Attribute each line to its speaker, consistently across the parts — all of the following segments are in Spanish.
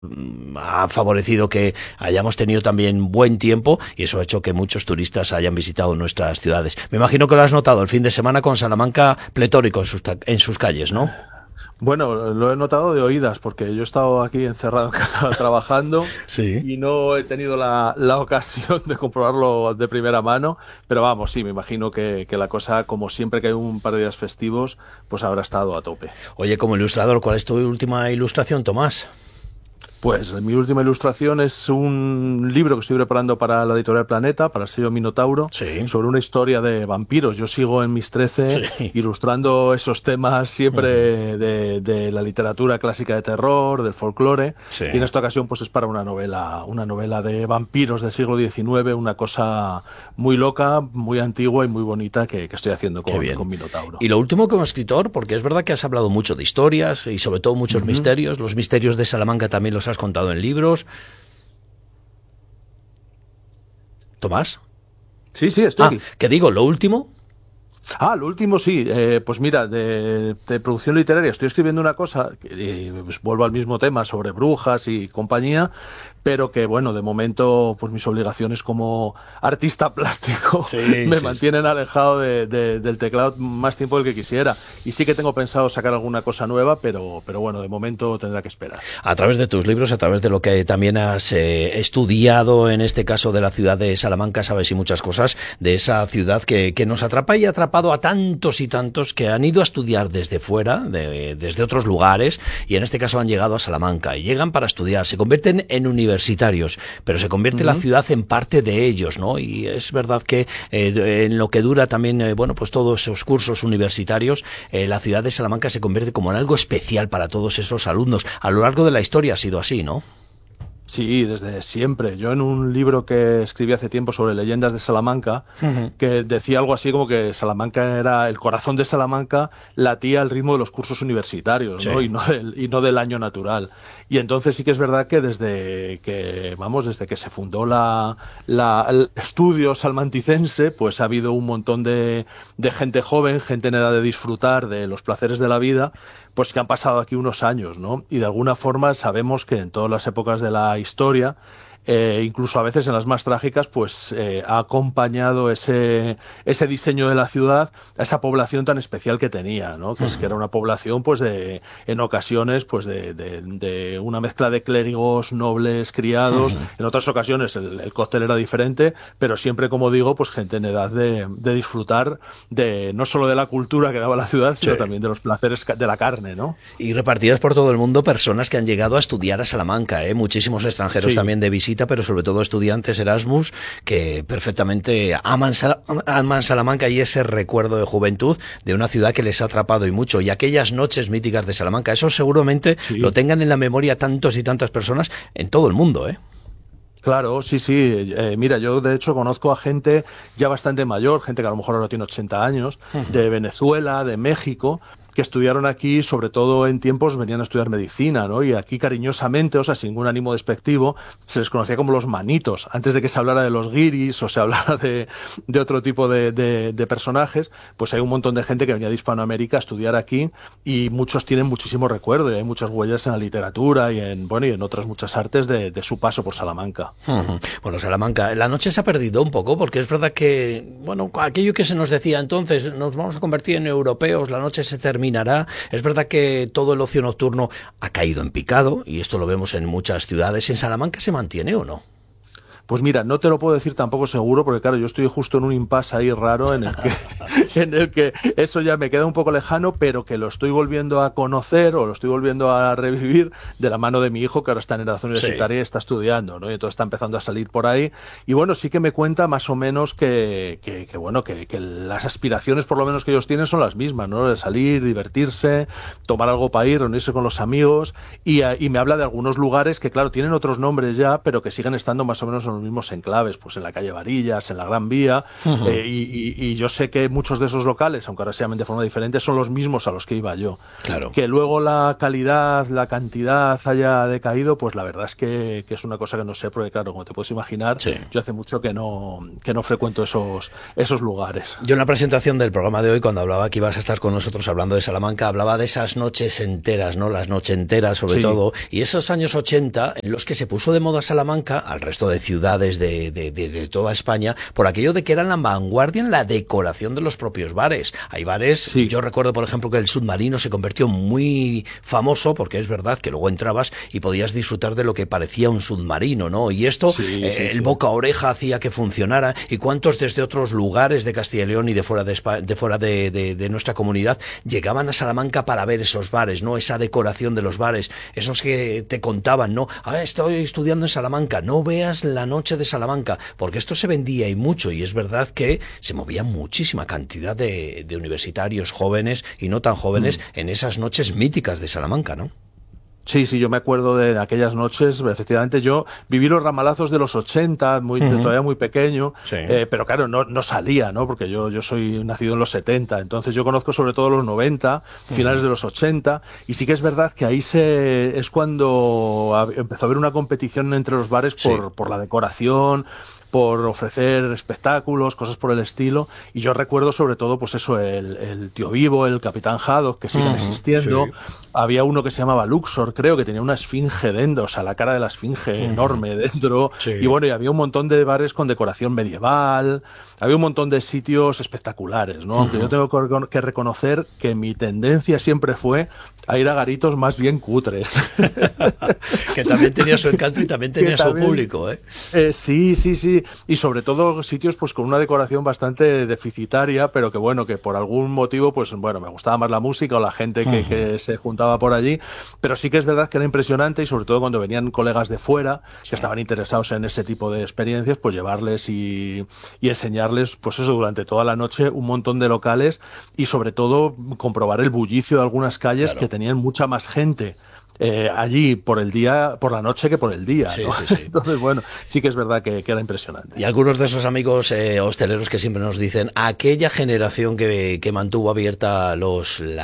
Speaker 1: ha favorecido que hayamos tenido también buen tiempo y eso ha hecho que muchos turistas hayan visitado nuestras ciudades. Me imagino que lo has notado el fin de semana con Salamanca pletórico en sus calles, ¿no?
Speaker 2: Bueno, lo he notado de oídas, porque yo he estado aquí encerrado en casa trabajando
Speaker 1: Sí.
Speaker 2: y no he tenido la ocasión de comprobarlo de primera mano, pero vamos, sí, me imagino que la cosa, como siempre que hay un par de días festivos, pues habrá estado a tope.
Speaker 1: Oye, como ilustrador, ¿cuál es tu última ilustración, Tomás?
Speaker 2: Pues mi última ilustración es un libro que estoy preparando para la editorial Planeta, para el sello Minotauro,
Speaker 1: Sí.
Speaker 2: sobre una historia de vampiros. Yo sigo en mis 13
Speaker 1: Sí.
Speaker 2: ilustrando esos temas
Speaker 1: Ujú.
Speaker 2: siempre de la literatura clásica de terror, del folclore,
Speaker 1: Sí.
Speaker 2: y en esta ocasión pues es para una novela de vampiros del siglo XIX, una cosa muy loca, muy antigua y muy bonita que estoy haciendo
Speaker 1: Qué
Speaker 2: con
Speaker 1: bien.
Speaker 2: Minotauro.
Speaker 1: Y lo último como escritor, porque es verdad que has hablado mucho de historias y sobre todo muchos
Speaker 2: Ujú.
Speaker 1: misterios. Los misterios de Salamanca también los has contado en libros. Tomás.
Speaker 2: Sí, sí, estoy
Speaker 1: Ah,
Speaker 2: aquí.
Speaker 1: ¿qué digo? Lo último.
Speaker 2: Ah, lo último sí, pues mira, de producción literaria estoy escribiendo una cosa, pues vuelvo al mismo tema sobre brujas y compañía, pero que bueno, de momento pues mis obligaciones como artista plástico
Speaker 1: Sí,
Speaker 2: me
Speaker 1: sí, sí.
Speaker 2: mantienen alejado del teclado más tiempo del que quisiera. Y sí que tengo pensado sacar alguna cosa nueva, pero bueno, de momento tendrá que esperar.
Speaker 1: A través de tus libros, a través de lo que también has estudiado, en este caso de la ciudad de Salamanca, sabes y muchas cosas, de esa ciudad que nos atrapa y ha atrapado a tantos y tantos que han ido a estudiar desde fuera, desde otros lugares, y en este caso han llegado a Salamanca, y llegan para estudiar, se convierten en universitarios, pero se convierte la
Speaker 2: Ujú.
Speaker 1: ciudad en parte de ellos, ¿no? Y es verdad que en lo que dura también, bueno, pues todos esos cursos universitarios, la ciudad de Salamanca se convierte como en algo especial para todos esos alumnos. A lo largo de la historia ha sido así, ¿no?
Speaker 2: Sí, desde siempre. Yo en un libro que escribí hace tiempo sobre leyendas de Salamanca,
Speaker 1: Uh -huh.
Speaker 2: que decía algo así como que Salamanca era el corazón de Salamanca, latía al ritmo de los cursos universitarios, ¿no?
Speaker 1: Sí.
Speaker 2: Y no del año natural. Y entonces sí que es verdad que desde que se fundó el estudio salmanticense, pues ha habido un montón de gente joven, gente en edad de disfrutar de los placeres de la vida, pues que han pasado aquí unos años, ¿no? Y de alguna forma sabemos que en todas las épocas de la historia, incluso a veces en las más trágicas, pues ha acompañado ese diseño de la ciudad a esa población tan especial que tenía, ¿no?
Speaker 1: Uh
Speaker 2: Que
Speaker 1: -huh.
Speaker 2: era una población, pues en ocasiones, pues de una mezcla de clérigos, nobles,
Speaker 1: Uh
Speaker 2: criados.
Speaker 1: -huh.
Speaker 2: En otras ocasiones el cóctel era diferente, pero siempre, como digo, pues gente en edad de disfrutar de no solo de la cultura que daba la ciudad,
Speaker 1: Sí.
Speaker 2: sino también de los placeres de la carne, ¿no?
Speaker 1: Y repartidas por todo el mundo personas que han llegado a estudiar a Salamanca, ¿eh? Muchísimos extranjeros
Speaker 2: Sí.
Speaker 1: también de visita, pero sobre todo estudiantes Erasmus que perfectamente aman Salamanca y ese recuerdo de juventud de una ciudad que les ha atrapado y mucho. Y aquellas noches míticas de Salamanca, eso seguramente lo
Speaker 2: Sí.
Speaker 1: tengan en la memoria tantos y tantas personas en todo el mundo, ¿eh?
Speaker 2: Claro, sí, sí. Mira, yo de hecho conozco a gente ya bastante mayor, gente que a lo mejor ahora tiene 80 años,
Speaker 1: Uh -huh.
Speaker 2: de Venezuela, de México, que estudiaron aquí, sobre todo en tiempos venían a estudiar medicina, ¿no? Y aquí cariñosamente, o sea, sin ningún ánimo despectivo, se les conocía como los manitos, antes de que se hablara de los guiris o se hablara de otro tipo de personajes, pues hay un montón de gente que venía de Hispanoamérica a estudiar aquí y muchos tienen muchísimo recuerdo y hay muchas huellas en la literatura y bueno, y en otras muchas artes de su paso por Salamanca.
Speaker 1: Uh -huh. Bueno, Salamanca, la noche se ha perdido un poco porque es verdad que, bueno, aquello que se nos decía entonces, nos vamos a convertir en europeos, la noche se terminará. Es verdad que todo el ocio nocturno ha caído en picado y esto lo vemos en muchas ciudades. ¿En Salamanca se mantiene o no?
Speaker 2: Pues mira, no te lo puedo decir tampoco seguro, porque claro, yo estoy justo en un impasse ahí raro en el que eso ya me queda un poco lejano, pero que lo estoy volviendo a conocer o lo estoy volviendo a revivir de la mano de mi hijo, que ahora está en edad
Speaker 1: Sí.
Speaker 2: universitaria y está estudiando, ¿no? Y entonces está empezando a salir por ahí. Y bueno, sí que me cuenta más o menos que las aspiraciones, por lo menos que ellos tienen, son las mismas, ¿no? De salir, divertirse, tomar algo para ir, reunirse con los amigos. Y me habla de algunos lugares que, claro, tienen otros nombres ya, pero que siguen estando más o menos en los mismos enclaves, pues en la calle Varillas, en la Gran Vía,
Speaker 1: Uh -huh.
Speaker 2: y yo sé que muchos de esos locales, aunque ahora se llamen de forma diferente, son los mismos a los que iba yo.
Speaker 1: Claro.
Speaker 2: Que luego la calidad, la cantidad haya decaído, pues la verdad es que es una cosa que no sé, porque claro, como te puedes imaginar, yo hace mucho que no frecuento esos lugares.
Speaker 1: Yo en la presentación del programa de hoy, cuando hablaba que ibas a estar con nosotros hablando de Salamanca, hablaba de esas noches enteras, ¿no? Las nochenteras sobre todo, y esos años 80 en los que se puso de moda Salamanca al resto de ciudades de toda España, por aquello de que eran la vanguardia en la decoración de los propios bares. Hay bares, yo recuerdo por ejemplo que el Submarino se convirtió muy famoso, porque es verdad que luego entrabas y podías disfrutar de lo que parecía un submarino, ¿no? Y esto, el boca a oreja hacía que funcionara, y cuántos desde otros lugares de Castilla y León y de fuera de nuestra comunidad llegaban a Salamanca para ver esos bares, ¿no? Esa decoración de los bares, esos que te contaban, ¿no? Estoy estudiando en Salamanca, no veas la noche de Salamanca, porque esto se vendía y mucho, y es verdad que se movía muchísima cantidad de universitarios jóvenes y no tan jóvenes en esas noches míticas de Salamanca, ¿no?
Speaker 2: Sí, yo me acuerdo de aquellas noches. Efectivamente, yo viví los ramalazos de los 80, todavía muy pequeño, pero claro, no salía, ¿no? Porque yo soy nacido en los 70, entonces yo conozco sobre todo los 90, finales de los 80, y sí que es verdad que ahí es cuando empezó a haber una competición entre los bares por la decoración, por ofrecer espectáculos, cosas por el estilo, y yo recuerdo sobre todo pues eso, el Tío Vivo, el Capitán Haddock, que siguen existiendo. Había uno que se llamaba Luxor, creo, que tenía una esfinge dentro, o sea, la cara de la esfinge enorme dentro, y bueno, y había un montón de bares con decoración medieval, había un montón de sitios espectaculares, ¿no? Aunque yo tengo que reconocer que mi tendencia siempre fue a ir a garitos más bien cutres.
Speaker 1: Que también tenía su encanto y también tenía su público, ¿eh?
Speaker 2: Sí. Y sobre todo sitios pues con una decoración bastante deficitaria, pero que bueno, que por algún motivo, pues bueno, me gustaba más la música o la gente que se juntaba por allí, pero sí que es verdad que era impresionante, y sobre todo cuando venían colegas de fuera que estaban interesados en ese tipo de experiencias, pues llevarles y enseñarles, pues eso, durante toda la noche un montón de locales, y sobre todo comprobar el bullicio de algunas calles que tenían mucha más gente allí por la noche que por el día, ¿no? Entonces, bueno, sí que es verdad que era impresionante.
Speaker 1: Y algunos de esos amigos hosteleros que siempre nos dicen, aquella generación que mantuvo abierta el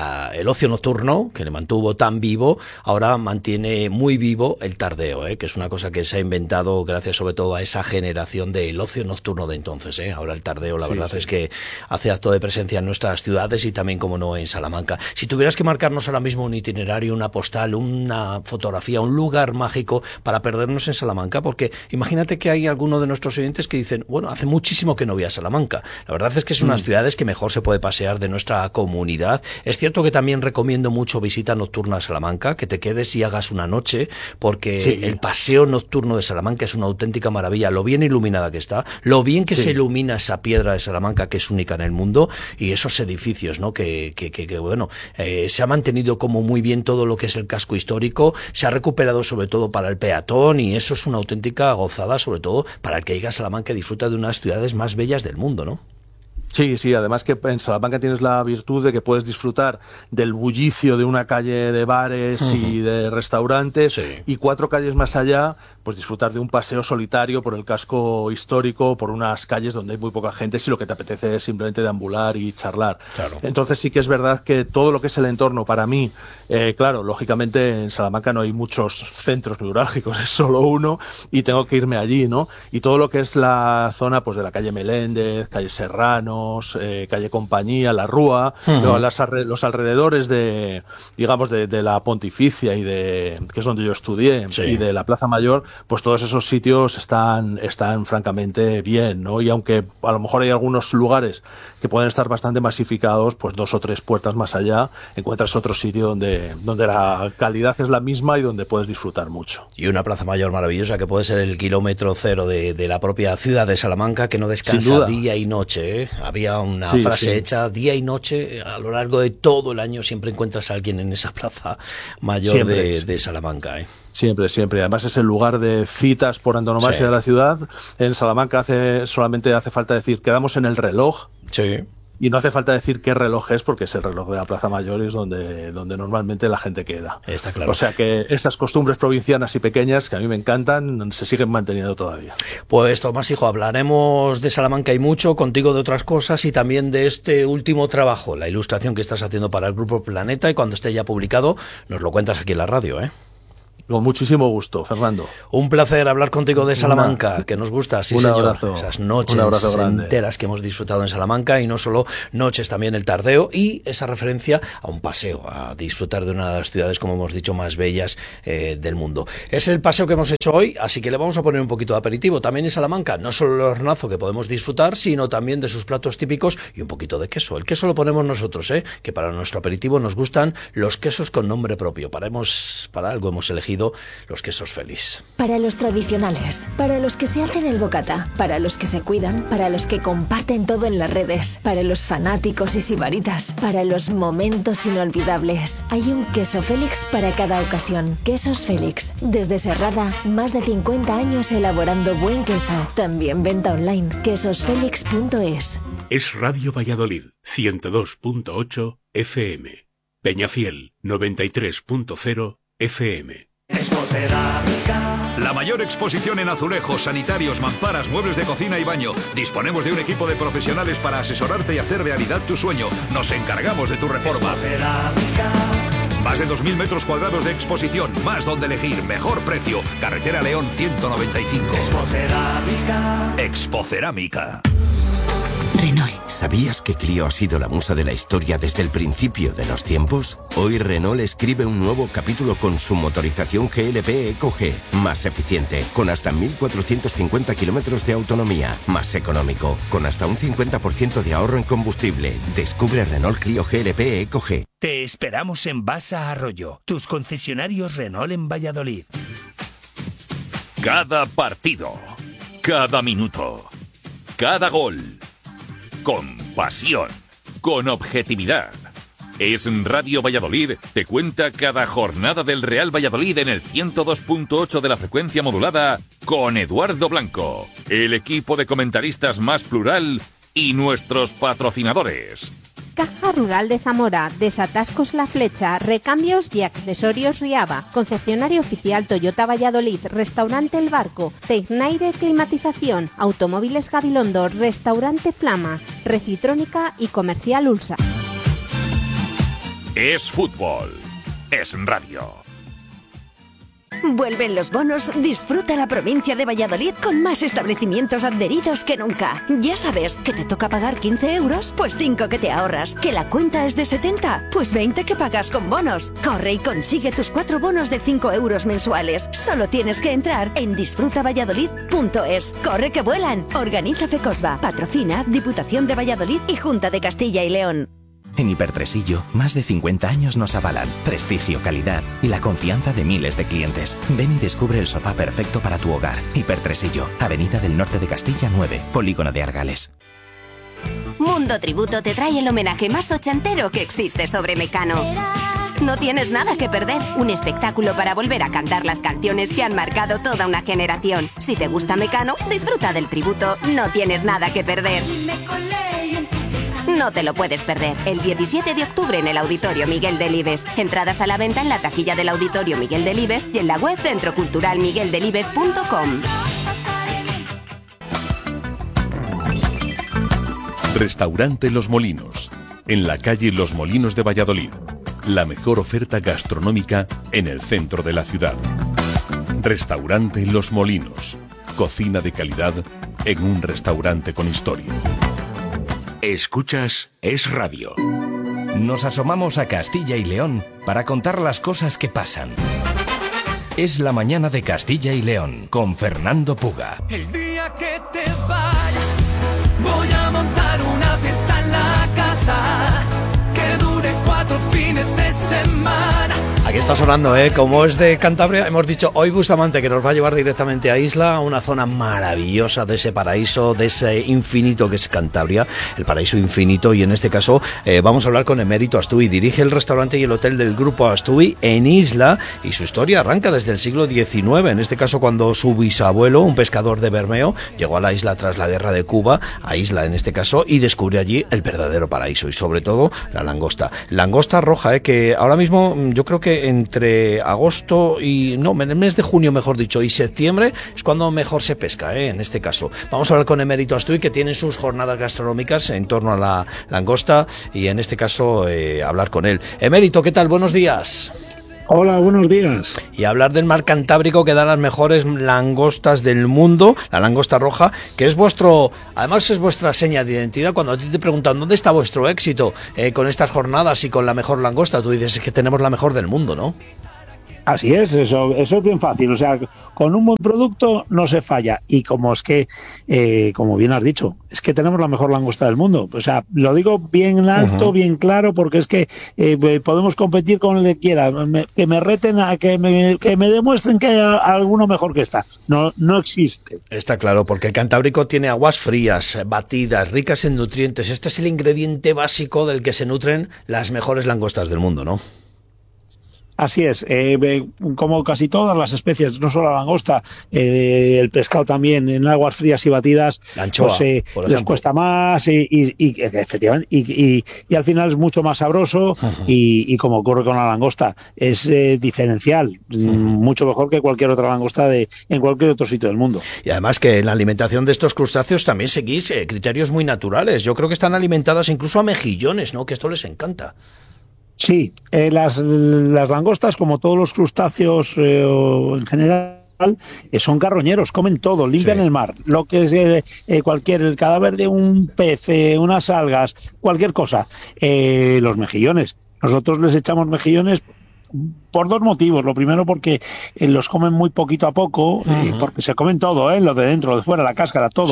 Speaker 1: ocio nocturno, que le mantuvo tan vivo, ahora mantiene muy vivo el tardeo, que es una cosa que se ha inventado gracias sobre todo a esa generación del ocio nocturno de entonces. Ahora el tardeo, la verdad es que hace acto de presencia en nuestras ciudades y también, como no, en Salamanca. Si tuvieras que marcarnos ahora mismo un itinerario, una postal, una fotografía, un lugar mágico para perdernos en Salamanca, porque imagínate que hay alguno de nuestros oyentes que dicen, bueno, hace muchísimo que no voy a Salamanca. La verdad es que es unas ciudades que mejor se puede pasear de nuestra comunidad. Es cierto que también recomiendo mucho visita nocturna a Salamanca, que te quedes y hagas una noche, porque el paseo nocturno de Salamanca es una auténtica maravilla, lo bien iluminada que está, lo bien que se ilumina esa piedra de Salamanca, que es única en el mundo, y esos edificios, ¿no? Que bueno, se ha mantenido como muy bien todo lo que es el casco histórico, se ha recuperado sobre todo para el peatón, y eso es una auténtica gozada, sobre todo para el que llega a Salamanca y disfruta de unas ciudades más bellas del mundo, ¿no?
Speaker 2: Sí, además que en Salamanca tienes la virtud de que puedes disfrutar del bullicio de una calle de bares y de restaurantes, y 4 calles más allá, pues disfrutar de un paseo solitario por el casco histórico, por unas calles donde hay muy poca gente, si lo que te apetece es simplemente deambular y charlar. Entonces sí que es verdad que todo lo que es el entorno, para mí, claro, lógicamente en Salamanca no hay muchos centros neurálgicos, es solo uno, y tengo que irme allí, ¿no? Y todo lo que es la zona pues de la calle Meléndez, calle Serrano, calle Compañía, la Rúa, los alrededores de, digamos, de la Pontificia y que es donde yo estudié, y de la Plaza Mayor, pues todos esos sitios están francamente bien, ¿no? Y aunque a lo mejor hay algunos lugares que pueden estar bastante masificados, pues 2 o 3 puertas más allá encuentras otro sitio donde la calidad es la misma y donde puedes disfrutar mucho.
Speaker 1: Y una Plaza Mayor maravillosa que puede ser el kilómetro cero de la propia ciudad de Salamanca, que no descansa día y noche, ¿eh? Había una frase hecha, día y noche, a lo largo de todo el año siempre encuentras a alguien en esa Plaza Mayor de Salamanca, ¿eh?
Speaker 2: Siempre. Además es el lugar de citas por antonomasia de la ciudad. En Salamanca solamente hace falta decir, quedamos en el reloj. Y no hace falta decir qué reloj es, porque es el reloj de la Plaza Mayor y es donde normalmente la gente queda.
Speaker 1: Está claro.
Speaker 2: O sea que esas costumbres provincianas y pequeñas, que a mí me encantan, se siguen manteniendo todavía.
Speaker 1: Pues Tomás, hijo, hablaremos de Salamanca y mucho, contigo de otras cosas y también de este último trabajo, la ilustración que estás haciendo para el Grupo Planeta, y cuando esté ya publicado nos lo cuentas aquí en la radio, ¿eh?
Speaker 2: Con muchísimo gusto, Fernando.
Speaker 1: Un placer hablar contigo de Salamanca, que nos gusta, sí, señor.
Speaker 2: Abrazo,
Speaker 1: esas noches enteras que hemos disfrutado en Salamanca, y no solo noches, también el tardeo y esa referencia a un paseo, a disfrutar de una de las ciudades, como hemos dicho, más bellas del mundo. Es el paseo que hemos hecho hoy, así que le vamos a poner un poquito de aperitivo. También en Salamanca, no solo el hornazo que podemos disfrutar, sino también de sus platos típicos y un poquito de queso. El queso lo ponemos nosotros, que para nuestro aperitivo nos gustan los quesos con nombre propio. Para algo hemos elegido los quesos Félix.
Speaker 3: Para los tradicionales, para los que se hacen el bocata, para los que se cuidan, para los que comparten todo en las redes, para los fanáticos y sibaritas, para los momentos inolvidables. Hay un queso Félix para cada ocasión. Quesos Félix. Desde Serrada, más de 50 años elaborando buen queso. También venta online. quesosfelix.es.
Speaker 4: Es Radio Valladolid, 102.8 FM. Peñafiel, 93.0 FM.
Speaker 5: Expocerámica. La mayor exposición en azulejos, sanitarios, mamparas, muebles de cocina y baño. Disponemos de un equipo de profesionales para asesorarte y hacer realidad tu sueño. Nos encargamos de tu reforma. Expocerámica. Más de 2.000 metros cuadrados de exposición, más donde elegir, mejor precio. Carretera León 195. Expocerámica. Expocerámica.
Speaker 6: Renault. ¿Sabías que Clio ha sido la musa de la historia desde el principio de los tiempos? Hoy Renault escribe un nuevo capítulo con su motorización GLP EcoG, más eficiente, con hasta 1.450 kilómetros de autonomía, más económico, con hasta un 50% de ahorro en combustible. Descubre Renault Clio GLP EcoG.
Speaker 7: Te esperamos en Basa Arroyo, tus concesionarios Renault en Valladolid.
Speaker 8: Cada partido, cada minuto, cada gol. Con pasión, con objetividad. Es Radio Valladolid, te cuenta cada jornada del Real Valladolid en el 102.8 de la frecuencia modulada con Eduardo Blanco, el equipo de comentaristas más plural y nuestros patrocinadores.
Speaker 9: Caja Rural de Zamora, Desatascos La Flecha, Recambios y Accesorios Riava, concesionario oficial Toyota Valladolid, Restaurante El Barco, Tecnaire Climatización, Automóviles Gabilondo, Restaurante Flama, Recitrónica y Comercial Ulsa.
Speaker 8: Es fútbol, es radio.
Speaker 10: Vuelven los bonos, disfruta la provincia de Valladolid con más establecimientos adheridos que nunca. Ya sabes, que te toca pagar 15 euros, pues 5 que te ahorras. Que la cuenta es de 70, pues 20 que pagas con bonos. Corre y consigue tus 4 bonos de 5 euros mensuales. Solo tienes que entrar en disfrutavalladolid.es. Corre que vuelan. Organiza Fecosba. Patrocina Diputación de Valladolid y Junta de Castilla y León.
Speaker 11: En Hipertresillo, más de 50 años nos avalan. Prestigio, calidad y la confianza de miles de clientes. Ven y descubre el sofá perfecto para tu hogar. Hipertresillo, Avenida del Norte de Castilla 9, Polígono de Argales.
Speaker 12: Mundo Tributo te trae el homenaje más ochentero que existe sobre Mecano. No tienes nada que perder. Un espectáculo para volver a cantar las canciones que han marcado toda una generación. Si te gusta Mecano, disfruta del tributo. No tienes nada que perder. No te lo puedes perder. El 17 de octubre en el Auditorio Miguel Delibes. Entradas a la venta en la taquilla del Auditorio Miguel Delibes y en la web centroculturalmigueldelibes.com.
Speaker 4: Restaurante Los Molinos, en la calle Los Molinos de Valladolid. La mejor oferta gastronómica en el centro de la ciudad. Restaurante Los Molinos. Cocina de calidad en un restaurante con historia.
Speaker 13: Escuchas Es Radio.
Speaker 14: Nos asomamos a Castilla y León para contar las cosas que pasan. Es la mañana de Castilla y León con Fernando Puga.
Speaker 15: El día que te vayas, voy a montar una fiesta en la casa que dure 4 fines de semana.
Speaker 1: Aquí Aquí está sonando, como es de Cantabria, hemos dicho hoy Bustamante, que nos va a llevar directamente a Isla, a una zona maravillosa de ese paraíso, de ese infinito que es Cantabria, el paraíso infinito, y en este caso vamos a hablar con Emérito Astuy. Dirige el restaurante y el hotel del Grupo Astuy en Isla, y su historia arranca desde el siglo XIX, en este caso cuando su bisabuelo, un pescador de Bermeo, llegó a la isla tras la guerra de Cuba, a Isla en este caso, y descubrió allí el verdadero paraíso, y sobre todo la langosta. Langosta roja, que ahora mismo yo creo que entre agosto en el mes de junio, mejor dicho, y septiembre es cuando mejor se pesca, en este caso. Vamos a hablar con Emérito Astuy, que tiene sus jornadas gastronómicas en torno a la langosta, y en este caso hablar con él. Emérito, ¿qué tal? Buenos días.
Speaker 13: Hola, buenos días.
Speaker 1: Y hablar del mar Cantábrico, que da las mejores langostas del mundo, la langosta roja, que es además es vuestra seña de identidad. Cuando a ti te preguntan dónde está vuestro éxito con estas jornadas y con la mejor langosta, tú dices que tenemos la mejor del mundo, ¿no?
Speaker 13: Así es, eso es bien fácil. O sea, con un buen producto no se falla. Y como es que, como bien has dicho, es que tenemos la mejor langosta del mundo. O sea, lo digo bien alto, bien claro, porque es que podemos competir con el que quiera. Que me reten a que me demuestren que hay alguno mejor que esta. No existe.
Speaker 1: Está claro, porque el Cantábrico tiene aguas frías, batidas, ricas en nutrientes. Este es el ingrediente básico del que se nutren las mejores langostas del mundo, ¿no?
Speaker 13: Así es, como casi todas las especies, no solo la langosta, el pescado también en aguas frías y batidas,
Speaker 1: la anchoa,
Speaker 13: pues, les cuesta más y efectivamente y al final es mucho más sabroso. Y como ocurre con la langosta, es diferencial, mucho mejor que cualquier otra langosta en cualquier otro sitio del mundo.
Speaker 1: Y además que en la alimentación de estos crustáceos también seguís criterios muy naturales. Yo creo que están alimentadas incluso a mejillones, ¿no? Que esto les encanta.
Speaker 13: Sí, las langostas, como todos los crustáceos en general, son carroñeros, comen todo, limpian el mar, lo que es el cadáver de un pez, unas algas, cualquier cosa. Los mejillones, nosotros les echamos mejillones por dos motivos. Lo primero, porque los comen muy poquito a poco, porque se comen todo, lo de dentro, lo de fuera, la cáscara, todo.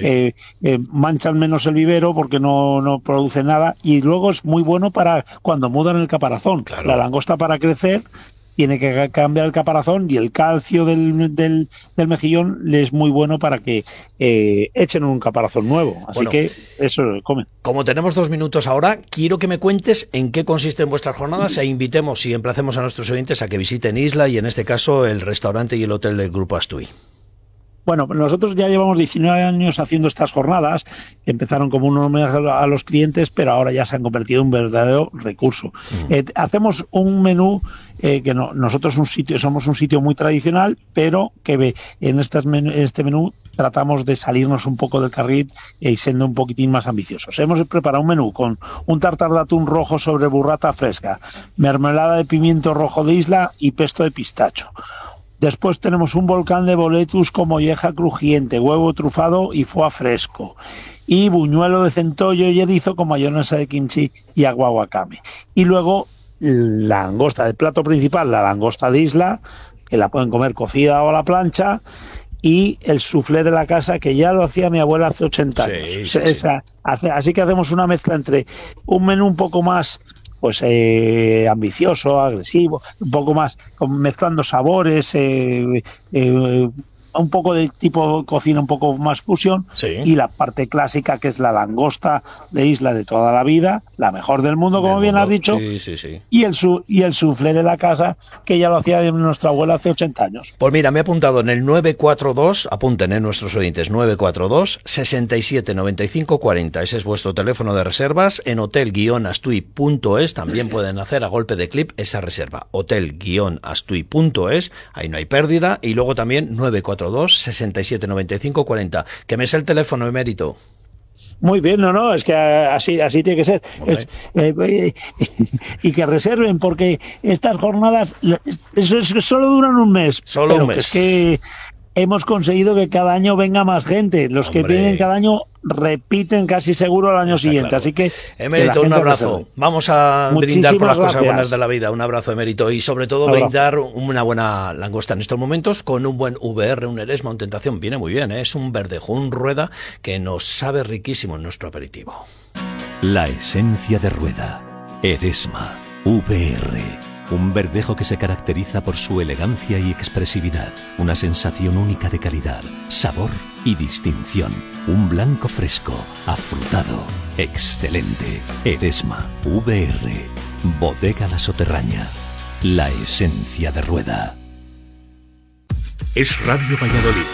Speaker 13: Manchan menos el vivero porque no produce nada, y luego es muy bueno para cuando mudan el caparazón. Claro. La langosta, para crecer, tiene que cambiar el caparazón, y el calcio del mejillón le es muy bueno para que echen un caparazón nuevo. Así que eso comen.
Speaker 1: Como tenemos 2 minutos ahora, quiero que me cuentes en qué consisten vuestras jornadas e invitemos y emplacemos a nuestros oyentes a que visiten Isla, y en este caso el restaurante y el hotel del Grupo Astuy.
Speaker 13: Bueno, nosotros ya llevamos 19 años haciendo estas jornadas. Empezaron como un homenaje a los clientes, pero ahora ya se han convertido en un verdadero recurso. Hacemos un menú nosotros somos un sitio muy tradicional, pero que en este menú tratamos de salirnos un poco del carril y siendo un poquitín más ambiciosos. Hemos preparado un menú con un tartar de atún rojo sobre burrata fresca, mermelada de pimiento rojo de Isla y pesto de pistacho. Después tenemos un volcán de boletus con molleja crujiente, huevo trufado y foie fresco, y buñuelo de centollo y erizo con mayonesa de kimchi y agua wakame. Y luego la langosta del plato principal, la langosta de Isla, que la pueden comer cocida o a la plancha, y el soufflé de la casa, que ya lo hacía mi abuela hace 80 años. Así que hacemos una mezcla entre un menú un poco más ambicioso, agresivo, un poco más mezclando sabores, un poco de tipo cocina un poco más fusión, y la parte clásica, que es la langosta de Isla de toda la vida, la mejor del mundo, como bien has dicho, y el soufflé de la casa, que ya lo hacía nuestra abuela hace 80 años.
Speaker 1: Pues mira, me he apuntado en el 942, apunten nuestros oyentes, 942 67 95 40, ese es vuestro teléfono de reservas. En hotel-astuy.es también pueden hacer a golpe de clip esa reserva, hotel-astuy.es, ahí no hay pérdida. Y luego también 942 67 95 40. Que me es el teléfono, Emérito.
Speaker 13: Muy bien, es que así tiene que ser. Y que reserven, porque estas jornadas solo duran un mes.
Speaker 1: Solo un mes.
Speaker 13: Es que hemos conseguido que cada año venga más gente. Los que vienen cada año repiten casi seguro al año siguiente. Claro. Así que,
Speaker 1: Emérito, un abrazo. Vamos a brindar por las cosas buenas de la vida. Un abrazo, Emérito. Y sobre todo brindar una buena langosta en estos momentos con un buen VR, un Eresma, un Tentación. Viene muy bien, es un verdejo, un Rueda que nos sabe riquísimo en nuestro aperitivo.
Speaker 4: La esencia de Rueda. Eresma. VR.
Speaker 16: Un verdejo que se caracteriza por su elegancia y expresividad. Una sensación única de calidad, sabor y distinción. Un blanco fresco, afrutado, excelente. Eresma, VR, Bodega La Soterraña. La esencia de Rueda.
Speaker 4: Es Radio Valladolid,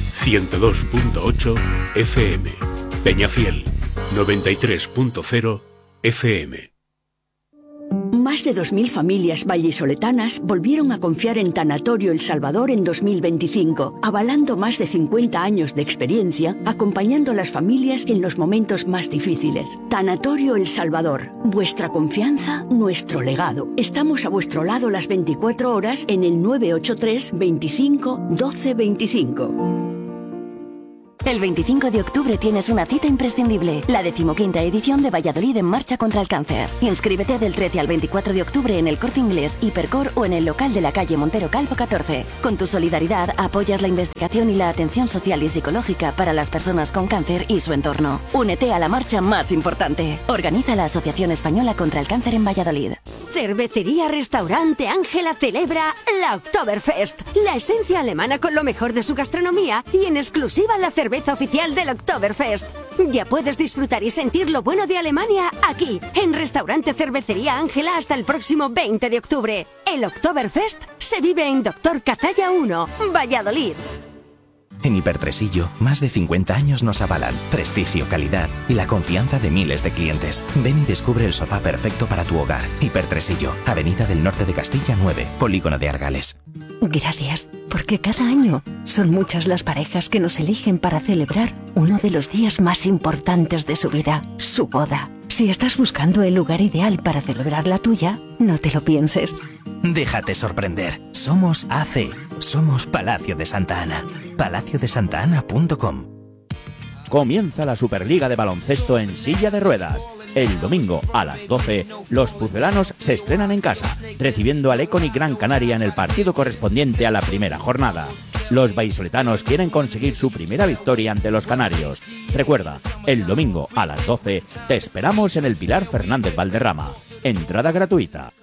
Speaker 4: 102.8 FM. Peñafiel, 93.0 FM.
Speaker 17: Más de 2.000 familias vallisoletanas volvieron a confiar en Tanatorio El Salvador en 2025, avalando más de 50 años de experiencia, acompañando a las familias en los momentos más difíciles. Tanatorio El Salvador, vuestra confianza, nuestro legado. Estamos a vuestro lado las 24 horas en el 983 25 12 25.
Speaker 12: El 25 de octubre tienes una cita imprescindible, la 15ª edición de Valladolid en Marcha contra el Cáncer. Inscríbete del 13 al 24 de octubre en el Corte Inglés, Hipercor o en el local de la calle Montero Calvo 14. Con tu solidaridad apoyas la investigación y la atención social y psicológica para las personas con cáncer y su entorno. Únete a la marcha más importante. Organiza la Asociación Española contra el Cáncer en Valladolid.
Speaker 10: Cervecería Restaurante Ángela celebra la Oktoberfest, la esencia alemana con lo mejor de su gastronomía y en exclusiva la cerveza oficial del Oktoberfest. Ya puedes disfrutar y sentir lo bueno de Alemania aquí, en Restaurante Cervecería Ángela hasta el próximo 20 de octubre. El Oktoberfest se vive en Doctor Cazalla 1, Valladolid.
Speaker 11: En Hipertresillo, más de 50 años nos avalan prestigio, calidad y la confianza de miles de clientes. Ven y descubre el sofá perfecto para tu hogar. Hipertresillo, Avenida del Norte de Castilla 9, Polígono de Argales.
Speaker 10: Gracias, porque cada año son muchas las parejas que nos eligen para celebrar uno de los días más importantes de su vida, su boda. Si estás buscando el lugar ideal para celebrar la tuya, no te lo pienses.
Speaker 11: Déjate sorprender. Somos AC. Somos Palacio de Santa Ana. palaciodesantana.com.
Speaker 18: Comienza la Superliga de Baloncesto en silla de ruedas. El domingo a las 12, los pucelanos se estrenan en casa, recibiendo al Econic Gran Canaria en el partido correspondiente a la primera jornada. Los vallisoletanos quieren conseguir su primera victoria ante los canarios. Recuerda, el domingo a las 12 te esperamos en el Pilar Fernández Valderrama. Entrada gratuita.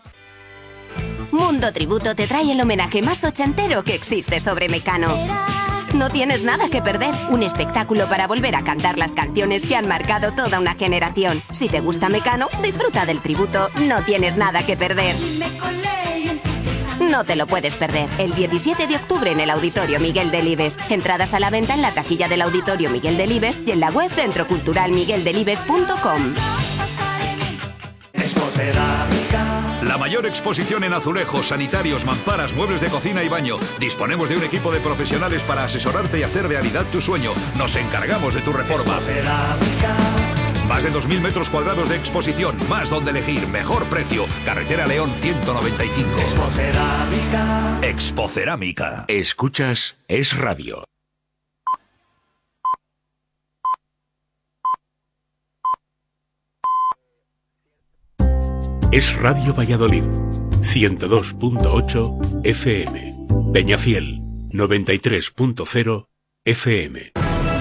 Speaker 12: Mundo Tributo te trae el homenaje más ochentero que existe sobre Mecano. No tienes nada que perder, un espectáculo para volver a cantar las canciones que han marcado toda una generación. Si te gusta Mecano, disfruta del tributo, no tienes nada que perder. No te lo puedes perder, el 17 de octubre en el Auditorio Miguel Delibes. Entradas a la venta en la taquilla del Auditorio Miguel Delibes y en la web centroculturalmigueldelibes.com.
Speaker 5: La mayor exposición en azulejos, sanitarios, mamparas, muebles de cocina y baño. Disponemos de un equipo de profesionales para asesorarte y hacer realidad tu sueño. Nos encargamos de tu reforma. Más de 2.000 metros cuadrados de exposición, más donde elegir, mejor precio. Carretera León 195. Expocerámica.
Speaker 4: Escuchas Es Radio. Es Radio Valladolid, 102.8 FM. Peñafiel, 93.0 FM.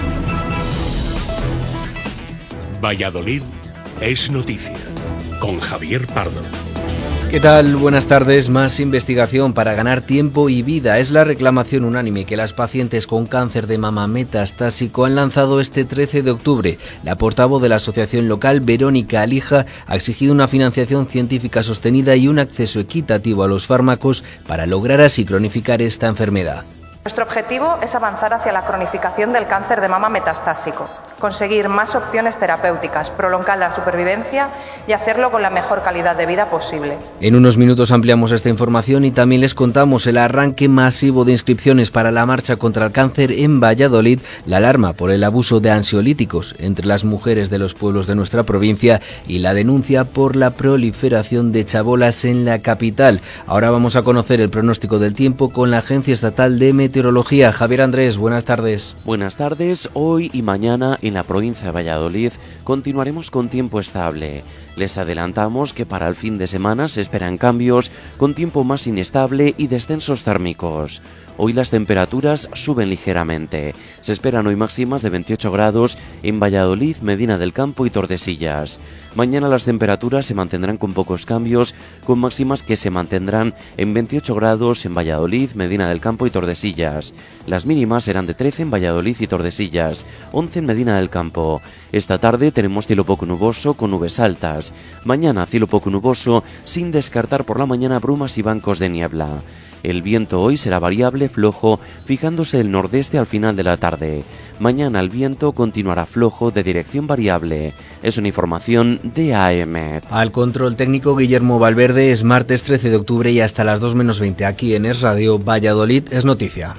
Speaker 4: Valladolid es noticia, con Javier Pardo.
Speaker 19: ¿Qué tal? Buenas tardes. Más investigación para ganar tiempo y vida. Es la reclamación unánime que las pacientes con cáncer de mama metastásico han lanzado este 13 de octubre. La portavoz de la asociación local, Verónica Alija, ha exigido una financiación científica sostenida y un acceso equitativo a los fármacos para lograr así cronificar esta enfermedad.
Speaker 20: Nuestro objetivo es avanzar hacia la cronificación del cáncer de mama metastásico, conseguir más opciones terapéuticas, prolongar la supervivencia y hacerlo con la mejor calidad de vida posible.
Speaker 19: En unos minutos ampliamos esta información y también les contamos el arranque masivo de inscripciones para la marcha contra el cáncer en Valladolid, la alarma por el abuso de ansiolíticos entre las mujeres de los pueblos de nuestra provincia y la denuncia por la proliferación de chabolas en la capital. Ahora vamos a conocer el pronóstico del tiempo con la Agencia Estatal de Meteorología. Javier Andrés, buenas tardes.
Speaker 21: Buenas tardes. Hoy y mañana en la provincia de Valladolid continuaremos con tiempo estable. Les adelantamos que para el fin de semana se esperan cambios con tiempo más inestable y descensos térmicos. Hoy las temperaturas suben ligeramente. Se esperan hoy máximas de 28 grados en Valladolid, Medina del Campo y Tordesillas. Mañana las temperaturas se mantendrán con pocos cambios, con máximas que se mantendrán en 28 grados en Valladolid, Medina del Campo y Tordesillas. Las mínimas serán de 13 en Valladolid y Tordesillas, 11 en Medina del Campo. Esta tarde tenemos cielo poco nuboso con nubes altas. Mañana cielo poco nuboso, sin descartar por la mañana brumas y bancos de niebla. El viento hoy será variable, flojo, fijándose el nordeste al final de la tarde. Mañana el viento continuará flojo de dirección variable. Es una información de AEMET.
Speaker 19: Al control técnico Guillermo Valverde. Es martes 13 de octubre y hasta las 2 menos 20 aquí en Es Radio Valladolid es noticia.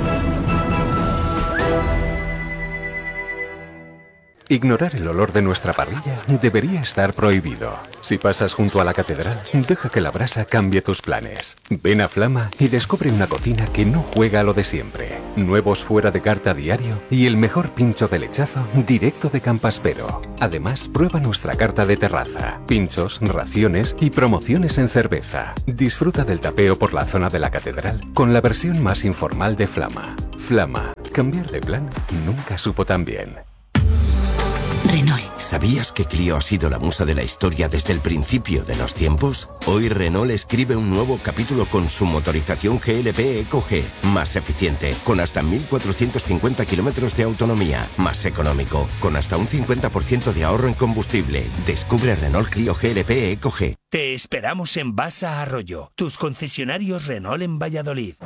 Speaker 22: Ignorar el olor de nuestra parrilla debería estar prohibido. Si pasas junto a la catedral, deja que la brasa cambie tus planes. Ven a Flama y descubre una cocina que no juega a lo de siempre. Nuevos fuera de carta diario y el mejor pincho de lechazo directo de Campaspero. Además, prueba nuestra carta de terraza, pinchos, raciones y promociones en cerveza. Disfruta del tapeo por la zona de la catedral con la versión más informal de Flama. Flama, cambiar de plan nunca supo tan bien.
Speaker 6: Renault. ¿Sabías que Clio ha sido la musa de la historia desde el principio de los tiempos? Hoy Renault escribe un nuevo capítulo con su motorización GLP EcoG, más eficiente, con hasta 1.450 kilómetros de autonomía, más económico, con hasta un 50% de ahorro en combustible. Descubre Renault Clio GLP EcoG.
Speaker 7: Te esperamos en Basa Arroyo, tus concesionarios Renault en Valladolid.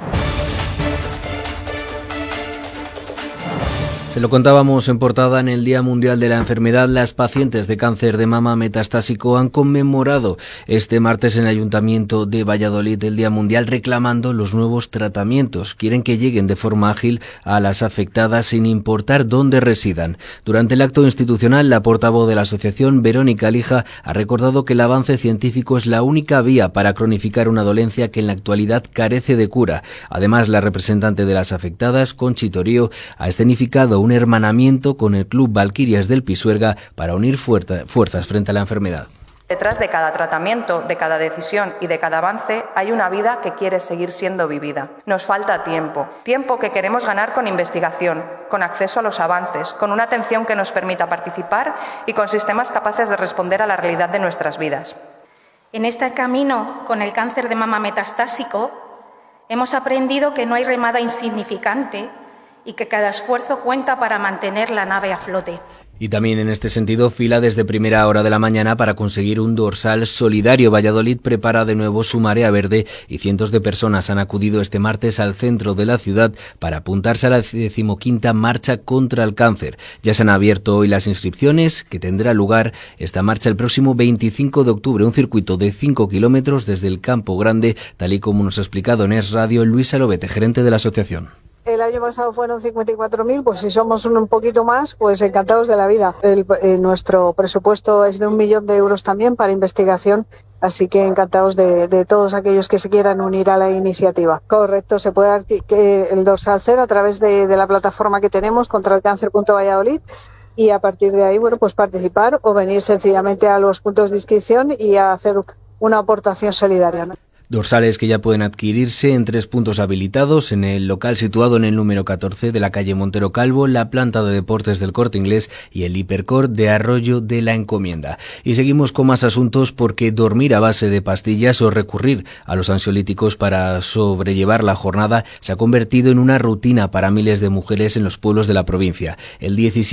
Speaker 19: Se lo contábamos en portada. En el Día Mundial de la Enfermedad, las pacientes de cáncer de mama metastásico han conmemorado este martes en el Ayuntamiento de Valladolid el Día Mundial, reclamando los nuevos tratamientos. Quieren que lleguen de forma ágil a las afectadas sin importar dónde residan. Durante el acto institucional, la portavoz de la asociación, Verónica Lija, ha recordado que el avance científico es la única vía para cronificar una dolencia que en la actualidad carece de cura. Además, la representante de las afectadas, Conchi Torío, ha escenificado un hermanamiento con el Club Valquirias del Pisuerga para unir fuerzas frente a la enfermedad.
Speaker 20: Detrás de cada tratamiento, de cada decisión y de cada avance hay una vida que quiere seguir siendo vivida. Nos falta tiempo que queremos ganar con investigación, con acceso a los avances, con una atención que nos permita participar y con sistemas capaces de responder a la realidad de nuestras vidas.
Speaker 23: En este camino con el cáncer de mama metastásico hemos aprendido que no hay remada insignificante y que cada esfuerzo cuenta para mantener la nave a flote.
Speaker 19: Y también en este sentido, fila desde primera hora de la mañana para conseguir un dorsal solidario. Valladolid prepara de nuevo su marea verde y cientos de personas han acudido este martes al centro de la ciudad para apuntarse a la 15ª marcha contra el cáncer. Ya se han abierto hoy las inscripciones, que tendrá lugar esta marcha el próximo 25 de octubre, un circuito de 5 kilómetros desde el Campo Grande, tal y como nos ha explicado en Es Radio Luis Alobete, gerente de la asociación.
Speaker 24: El año pasado fueron 54.000, pues si somos un poquito más, pues encantados de la vida. Nuestro presupuesto es de 1 millón de euros también para investigación, así que encantados de todos aquellos que se quieran unir a la iniciativa. Correcto, se puede el dorsal cero a través de la plataforma que tenemos, contralcáncer.valladolid, y a partir de ahí, bueno, pues participar o venir sencillamente a los puntos de inscripción y a hacer una aportación solidaria, ¿no?
Speaker 19: Dorsales que ya pueden adquirirse en 3 puntos habilitados: en el local situado en el número 14 de la calle Montero Calvo, la planta de deportes del Corte Inglés y el Hipercor de Arroyo de la Encomienda. Y seguimos con más asuntos, porque dormir a base de pastillas o recurrir a los ansiolíticos para sobrellevar la jornada se ha convertido en una rutina para miles de mujeres en los pueblos de la provincia. El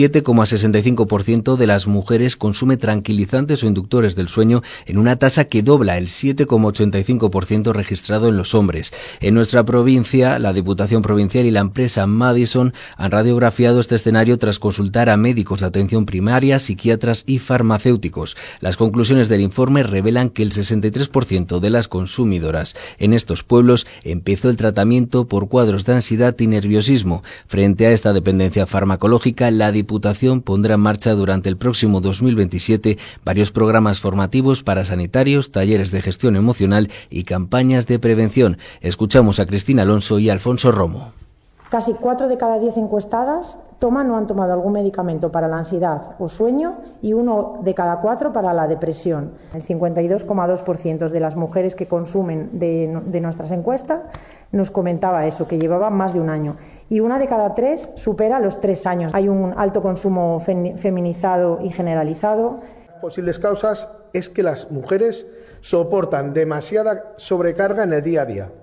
Speaker 19: 17,65% de las mujeres consume tranquilizantes o inductores del sueño, en una tasa que dobla el 7,85% registrado en los hombres. En nuestra provincia, la Diputación Provincial y la empresa Madison han radiografiado este escenario tras consultar a médicos de atención primaria, psiquiatras y farmacéuticos. Las conclusiones del informe revelan que el 63% de las consumidoras en estos pueblos empezó el tratamiento por cuadros de ansiedad y nerviosismo. Frente a esta dependencia farmacológica, la Diputación pondrá en marcha durante el próximo 2027 varios programas formativos para sanitarios, talleres de gestión emocional y campañas de prevención. Escuchamos a Cristina Alonso y Alfonso Romo.
Speaker 2: Casi 4 de cada 10 encuestadas toman o han tomado algún medicamento para la ansiedad o sueño y 1 de cada 4 para la depresión. El 52,2% de las mujeres que consumen de nuestras encuestas nos comentaba eso, que llevaba más de un año. Y 1 de cada 3 supera los 3 años. Hay un alto consumo feminizado y generalizado.
Speaker 3: Posibles causas es que las mujeres soportan demasiada sobrecarga en el día a día.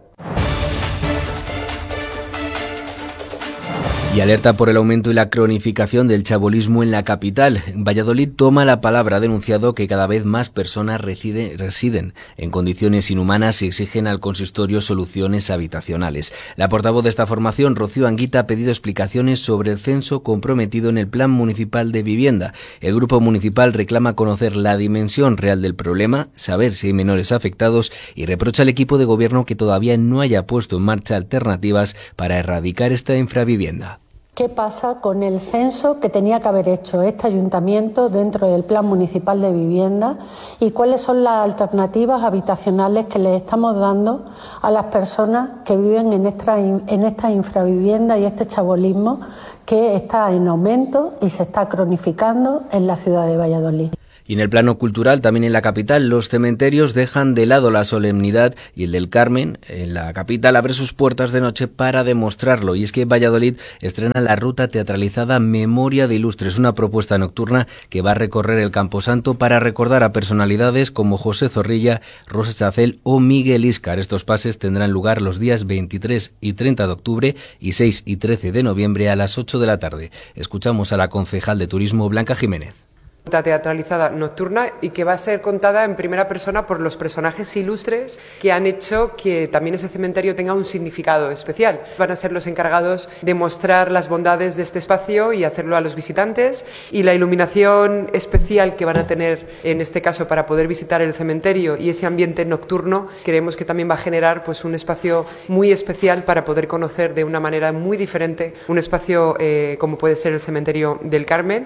Speaker 19: Y alerta por el aumento y la cronificación del chabolismo en la capital. Valladolid toma la palabra, ha denunciado que cada vez más personas residen en condiciones inhumanas y exigen al consistorio soluciones habitacionales. La portavoz de esta formación, Rocío Anguita, ha pedido explicaciones sobre el censo comprometido en el Plan Municipal de Vivienda. El grupo municipal reclama conocer la dimensión real del problema, saber si hay menores afectados y reprocha al equipo de gobierno que todavía no haya puesto en marcha alternativas para erradicar esta infravivienda.
Speaker 8: ¿Qué pasa con el censo que tenía que haber hecho este ayuntamiento dentro del Plan Municipal de Vivienda y cuáles son las alternativas habitacionales que le estamos dando a las personas que viven en esta infravivienda y este chabolismo que está en aumento y se está cronificando en la ciudad de Valladolid?
Speaker 19: Y en el plano cultural, también en la capital, los cementerios dejan de lado la solemnidad y el del Carmen, en la capital, abre sus puertas de noche para demostrarlo. Y es que Valladolid estrena la ruta teatralizada Memoria de Ilustres, una propuesta nocturna que va a recorrer el Camposanto para recordar a personalidades como José Zorrilla, Rosa Chacel o Miguel Íscar. Estos pases tendrán lugar los días 23 y 30 de octubre y 6 y 13 de noviembre a las 8 de la tarde. Escuchamos a la concejal de Turismo, Blanca Jiménez.
Speaker 9: Teatralizada nocturna y que va a ser contada en primera persona por los personajes ilustres que han hecho que también ese cementerio tenga un significado especial. Van a ser los encargados de mostrar las bondades de este espacio y hacerlo a los visitantes, y la iluminación especial que van a tener en este caso para poder visitar el cementerio y ese ambiente nocturno creemos que también va a generar pues un espacio muy especial para poder conocer de una manera muy diferente un espacio como puede ser el cementerio del Carmen.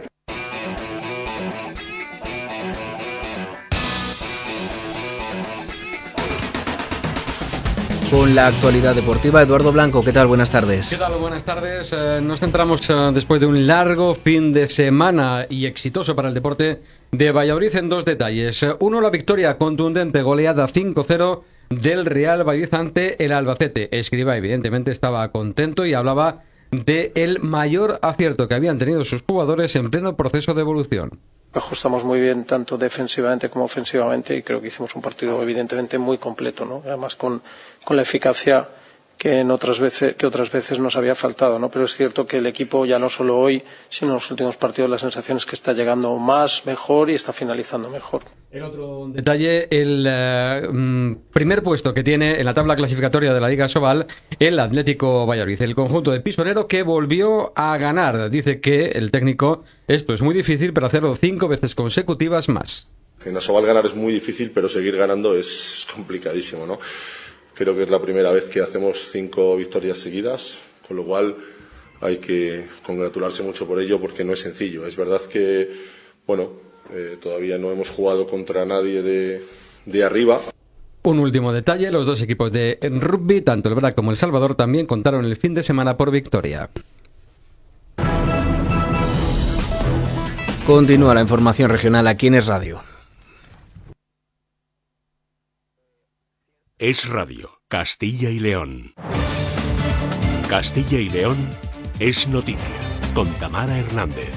Speaker 19: Con la actualidad deportiva, Eduardo Blanco, ¿qué tal? Buenas tardes.
Speaker 25: ¿Qué tal? Buenas tardes. Nos centramos después de un largo fin de semana y exitoso para el deporte de Valladolid en dos detalles. Uno, la victoria contundente, goleada 5-0 del Real Valladolid ante el Albacete. Escribá, evidentemente, estaba contento y hablaba del mayor acierto que habían tenido sus jugadores en pleno proceso de evolución.
Speaker 26: Ajustamos muy bien tanto defensivamente como ofensivamente y creo que hicimos un partido evidentemente muy completo, ¿no? Además con la eficacia que otras veces nos había faltado, ¿no? Pero es cierto que el equipo ya no solo hoy, sino en los últimos partidos, la sensación es que está llegando más, mejor y está finalizando mejor.
Speaker 25: El otro detalle, el primer puesto que tiene en la tabla clasificatoria de la Liga Sobal el Atlético Valladolid, el conjunto de Pisonero que volvió a ganar. Dice que el técnico, esto es muy difícil, pero hacerlo 5 veces consecutivas más.
Speaker 27: En Asobal ganar es muy difícil, pero seguir ganando es complicadísimo, ¿no? Creo que es la primera vez que hacemos 5 victorias seguidas, con lo cual hay que congratularse mucho por ello porque no es sencillo. Es verdad que, bueno, todavía no hemos jugado contra nadie de arriba.
Speaker 25: Un último detalle, los dos equipos de rugby, tanto el Brac como el Salvador, también contaron el fin de semana por victoria.
Speaker 19: Continúa la información regional aquí en Es Radio.
Speaker 4: Es Radio, Castilla y León. Castilla y León es noticia, con Tamara Hernández.